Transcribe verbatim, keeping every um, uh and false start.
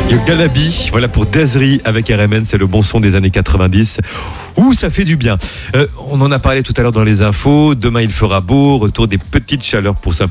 Le Galabi, voilà pour Desri avec R M N, c'est le bon son des années quatre-vingt-dix. Ouh, ça fait du bien. Euh, on en a parlé tout à l'heure dans les infos. Demain, il fera beau. Retour des petites chaleurs pour Saint-Paul.